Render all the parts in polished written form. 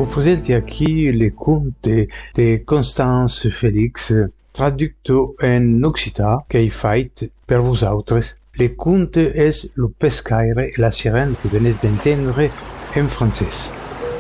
presenti aquí les contes de Constance Félix, traducto en occitan qu'ei fait per vosaltres. Les contes és le pescaire et la sirène que venez d'entendre en francès.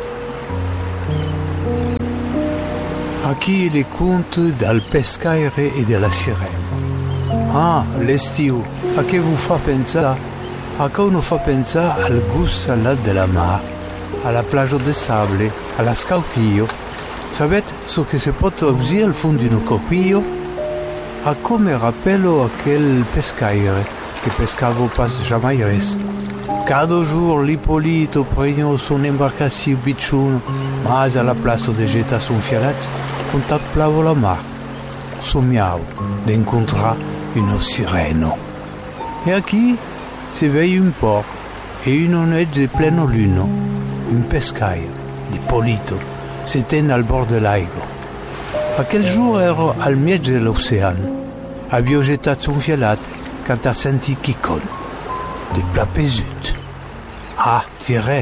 Aquí les contes del pescaire et de la sirène. Ah, l'estiu, a què vous fa pensar? A què nous fa pensar al gust salat de la mar, a la plage de sable, a las cauquillo. Sabet ce que se pot observar al fond d'un copillo? A come rappello aquel pescaire que pescava pas jamais res. Cada jour l'Hippolito prenò son embarcació bitxuno, mas a la plaça de geta son fialat, contemplava la mar. Somiau d'encontrar une sirène. Et aquí se veille un port et une honnête de pleine lune. Un pescaire, l'Hippolito, s'éteint al bord de l'aigua. Aquel jour era al mig de l'océan. Havia jetat son fialat quand a senti quicon, de plat pesut. Ah, tiret,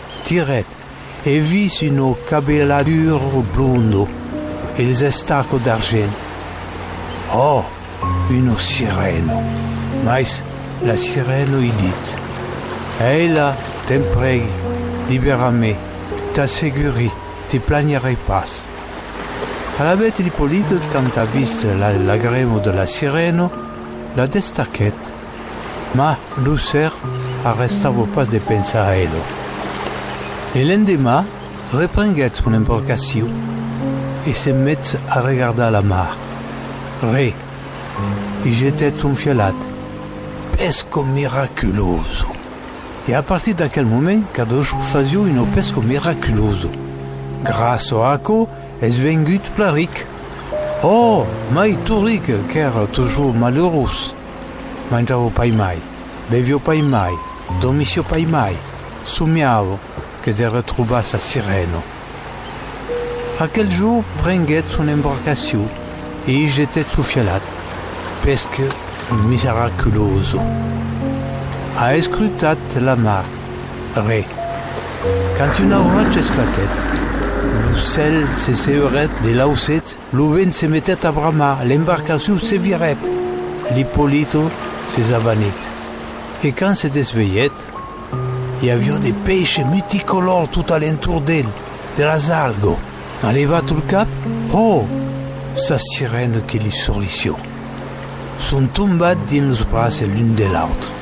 et vis une cabelladure blonde et les estacos d'argent. Oh, une sirène. Mais la sirène y dit: Eila, te'n pregui, libera-me, t'asseguri, te plaignerai pas. A la bête l'Hippolite, quand a vist l'agremo de la sirène, la destaquet. Ma l'usser arrestava pas de pensar a elo. Le lendemain, reprenguet son embarcació et se met a regarder la mar. Re, y jetet son fialat. Pesco miraculoso. Et à partir d'aquel moment, cada jour faisio une pesco miraculoso. Grâce a aquo, es vengut plaric. Oh, mai turic, qu'era toujours malheureux. Mangiavo pai mai, bevio pai mai, dormisio pai mai, somiavo que de retrouver sa sirène. Aquel jour, prenguet son embarcació et y jetet su fialat. Pesque miraculoso. A escrutat la mar. Re. Quand une orage esclatet, le ciel se séverait de l'auset, le vent se mettait à bramar, l'embarcation se virait, l'Hippolito se avanit. Et quand se desveillait, il y avait des pêches multicolores tout alentour d'elle, de las algues. Enleva tout le cap, oh, sa sirène qui lui souriait. Sont tombées dans les bras l'une de l'autre.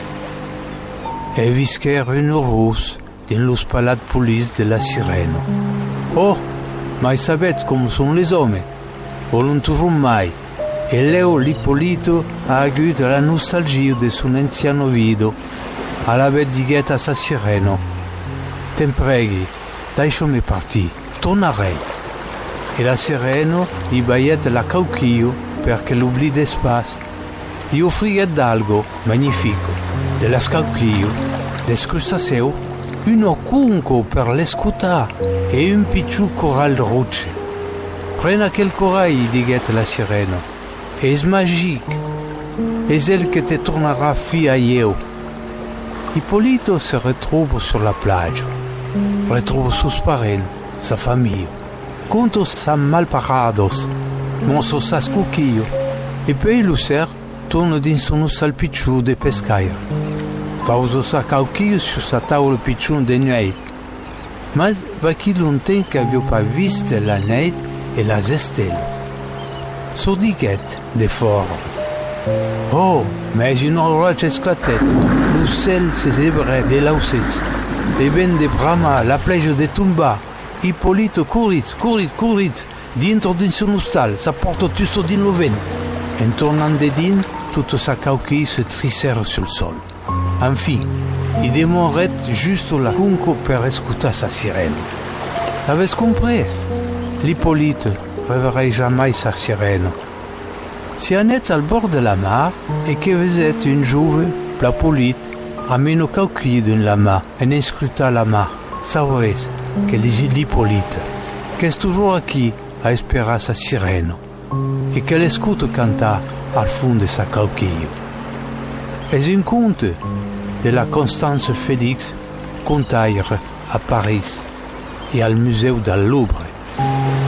Et visquèrent une rose dans les palades polies de la sirène. Oh, mais savez comme sont les hommes, volent toujours mai. Et Léo l'Hippolito a eu de la nostalgie de son ancien vido. À la bête diguette à sa sirène. Te'n pregui, lasciami partir, tornarei. Et la sirène y baillait la cauquillo perché l'oubli d'espace. Gli offriet d'algo magnifico, de las cauquillo, des crustaceo, uno cunco per l'escutar e un picciu coral ruce. Prena quel corail, diguet la sirène. És magique. És elle que te tournera fi a eu. Hippolito se retrouve sur la plage. Retrouve sus parents, sa famille. Conto sa malparados, monso sa scuquillo. Et puis l'usser tourne dans son salpicciu de pescaire. Pausa sa cauquillo sur sa taula picciu de nuit. Mais va qui longtemps qu'avio pas vist la nuit et la estelle. Sourdiguette de fort. Oh, mais une orage esclatait. Le ciel se séverait de l'auset. Les vents de Brahma, la plage de Tumba. Hippolito courit, dentro din son hostal, sa porte tusto din le vent. En tournant de din, toute sa cauquille se trissèrent sur le sol. Enfin, il demeurait juste la cunco per escutar sa sirène. L'avez compris? L'Hippolite reverrai jamais sa sirène. Si anètes al bord de la mar et que vous êtes une jouve, pla polite, amène au cauquille d'une lama en escruta la mar, saurez que l'Hippolite, qu'est toujours aquí à espérer sa sirène et qu'elle écoute cantar al fond de sa cauquille. Es un conte de la Constance Félix, contaire à Paris. e al Museo del Louvre.